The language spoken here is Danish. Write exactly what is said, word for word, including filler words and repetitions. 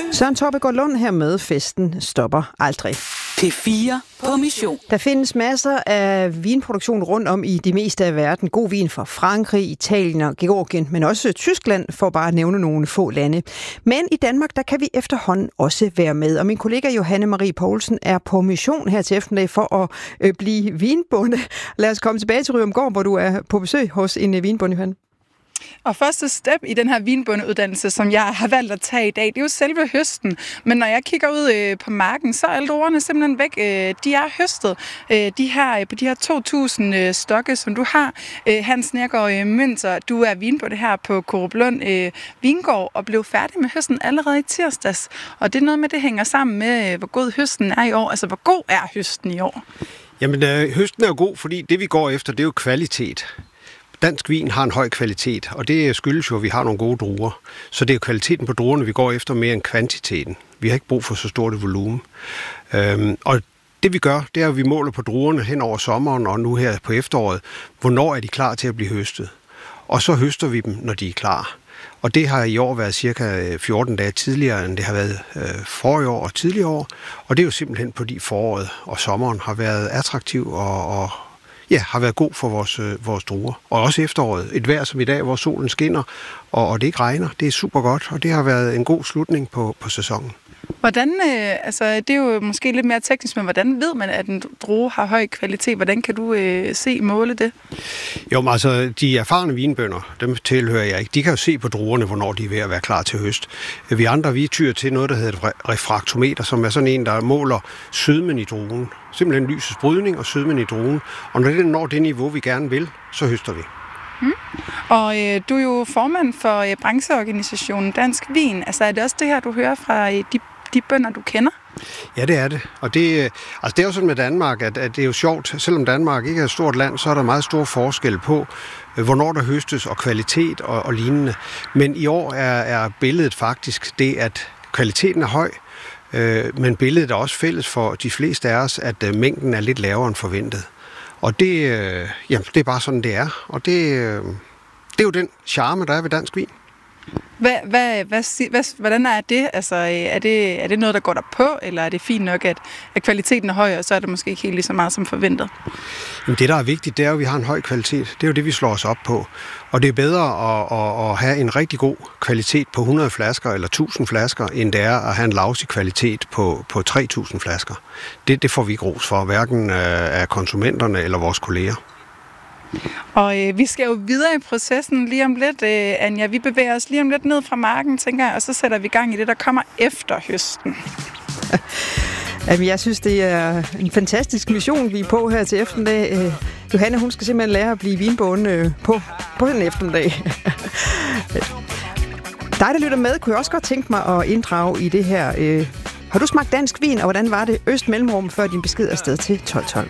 Søren Torbegaard Lund her med Festen stopper aldrig. P fire på mission. Der findes masser af vinproduktion rundt om i det meste af verden. God vin fra Frankrig, Italien og Georgien, men også Tyskland, for bare at nævne nogle få lande. Men i Danmark, der kan vi efterhånden også være med. Og min kollega Johanne Marie Poulsen er på mission her til eftermiddag for at øh, blive vinbonde. Lad os komme tilbage til Ryomgård, hvor du er på besøg hos en vinbonde, Johanne. Og første step i den her vinbondeuddannelse, som jeg har valgt at tage i dag, det er jo selve høsten. Men når jeg kigger ud øh, på marken, så er alle druerne simpelthen væk. Øh, de er høstet. Øh, de her, på de her to tusind øh, stokke, som du har. Øh, Hans Nergård øh, Mønter, du er vinbonde her på Koruplund øh, Vingård og blev færdig med høsten allerede i tirsdags. Og det er noget med, det hænger sammen med, øh, hvor god høsten er i år. Altså, hvor god er høsten i år? Jamen, øh, høsten er jo god, fordi det vi går efter, det er jo kvalitet. Dansk vin har en høj kvalitet, og det skyldes jo, at vi har nogle gode druer. Så det er jo kvaliteten på druerne, vi går efter mere end kvantiteten. Vi har ikke brug for så stort et volumen. Øhm, og det vi gør, det er, at vi måler på druerne hen over sommeren og nu her på efteråret. Hvornår er de klar til at blive høstet? Og så høster vi dem, når de er klar. Og det har i år været cirka fjorten dage tidligere, end det har været øh, forrige år og tidligere år. Og det er jo simpelthen fordi foråret og sommeren har været attraktiv og, og ja, har været god for vores, øh, vores druer. Og også efteråret. Et vejr som i dag, hvor solen skinner, og, og det ikke regner. Det er super godt, og det har været en god slutning på, på sæsonen. Hvordan, øh, altså det er jo måske lidt mere teknisk, men hvordan ved man, at en drue har høj kvalitet? Hvordan kan du øh, se måle det? Jo, men altså de erfarne vinbønder, dem tilhører jeg ikke. De kan jo se på druerne, hvornår de er ved at være klar til høst. Vi andre, vi tyr til noget, der hedder et refraktometer, som er sådan en, der måler sødmen i druen. Simpelthen lysets brydning og sødmen i druen. Og når den når det niveau, vi gerne vil, så høster vi. Hmm. Og øh, du er jo formand for øh, brancheorganisationen Dansk Vin. Altså er det også det her, du hører fra øh, de, de bønder, du kender? Ja, det er det. Og det, altså det er jo sådan med Danmark, at, at det er jo sjovt. Selvom Danmark ikke er et stort land, så er der meget stor forskel på, øh, hvornår der høstes og kvalitet og, og lignende. Men i år er, er billedet faktisk det, at kvaliteten er høj, øh, men billedet er også fælles for de fleste af os, at øh, mængden er lidt lavere end forventet. Og det, øh, jamen, det er bare sådan, det er. Og det, øh, det er jo den charme, der er ved dansk vin. Hvad, hvad, hvad, hvad, hvordan er det? Altså, er det? Er det noget, der går der på, eller er det fint nok, at, at kvaliteten er høj, og så er det måske ikke helt lige så meget som forventet? Jamen, det, der er vigtigt, det er jo, at vi har en høj kvalitet. Det er jo det, vi slår os op på. Og det er bedre at, at, at have en rigtig god kvalitet på hundrede flasker eller tusind flasker, end det er at have en lousy kvalitet på, på tre tusind flasker. Det, det får vi ikke ros for, hverken af konsumenterne eller vores kolleger. Og øh, vi skal jo videre i processen lige om lidt, øh, Anja. Vi bevæger os lige om lidt ned fra marken, tænker jeg, og så sætter vi i gang i det, der kommer efter høsten. Jamen, jeg synes, det er en fantastisk mission, vi er på her til eftermiddag. Øh, Johanne, hun skal simpelthen lære at blive vinbonde øh, på, på den eftermiddag. Dig, der lytter med, kunne jeg også godt tænke mig at inddrage i det her. Øh, har du smagt dansk vin, og hvordan var det Øst Mellemrum før din besked afsted til tolv tolv?